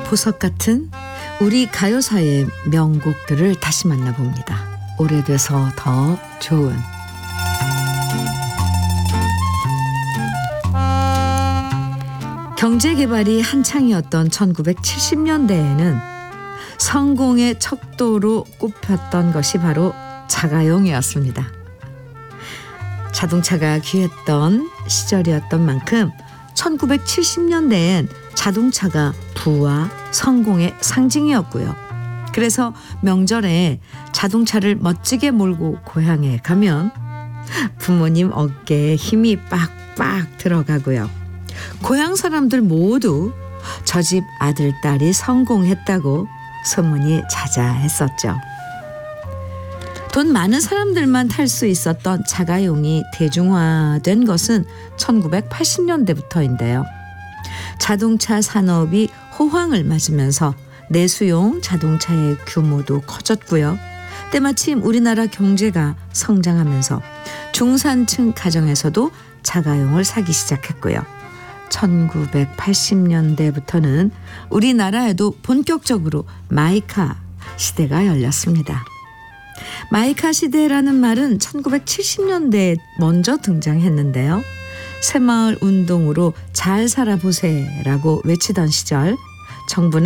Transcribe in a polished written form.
보석 같은 우리 가요사의 명곡들을 다시 만나봅니다. 오래돼서 더 좋은. 경제개발이 한창이었던 1970년대에는 성공의 척도로 꼽혔던 것이 바로 자가용이었습니다. 자동차가 귀했던 시절이었던 만큼 1970년대엔 자동차가 부와 성공의 상징이었고요. 그래서 명절에 자동차를 멋지게 몰고 고향에 가면 부모님 어깨에 힘이 빡빡 들어가고요. 고향 사람들 모두 저 집 아들, 딸이 성공했다고 소문이 자자했었죠. 돈 많은 사람들만 탈 수 있었던 자가용이 대중화된 것은 1980년대부터인데요. 자동차 산업이 호황을 맞으면서 내수용 자동차의 규모도 커졌고요. 때마침 우리나라 경제가 성장하면서 중산층 가정에서도 자가용을 사기 시작했고요. 1980년대부터는 우리나라에도 본격적으로 마이카 시대가 열렸습니다. 마이카 시대라는 말은 1970년대에 먼저 등장했는데요. 새마을 운동으로 잘 살아보세요라고 외치던 시절 정부는